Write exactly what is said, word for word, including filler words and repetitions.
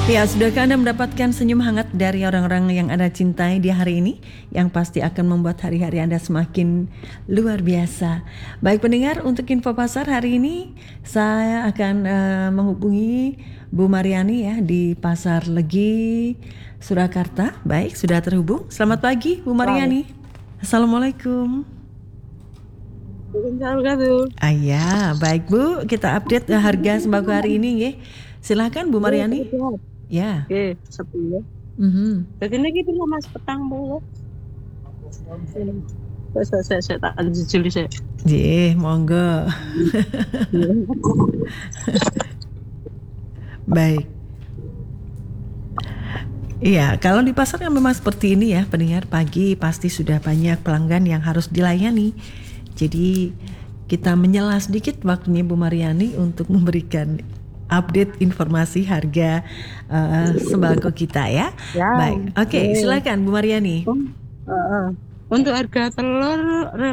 Ya, sudahkah Anda mendapatkan senyum hangat dari orang-orang yang Anda cintai di hari ini? Yang pasti akan membuat hari-hari Anda semakin luar biasa. Baik pendengar, untuk info pasar hari ini saya akan uh, menghubungi Bu Mariani ya di Pasar Legi, Surakarta. Baik, sudah terhubung. Selamat pagi Bu Mariani. Assalamualaikum. Ah ya, baik Bu, kita update uh, harga sembako hari ini ya. Silakan Bu Mariani. Ya. Oke, sepuluh. Mhm. Jadi ini kita Mas petang dulu. Saya saya saya tak jujur saya. Jih, monggo. Baik. Iya, kalau di pasar yang memang seperti ini ya, pendengar, pagi pasti sudah banyak pelanggan yang harus dilayani. Jadi kita menyela sedikit waktunya Bu Mariani untuk memberikan update informasi harga uh, sembako kita ya. Ya. Baik, oke, okay, silakan Bu Mariani. Uh, uh. Untuk harga telur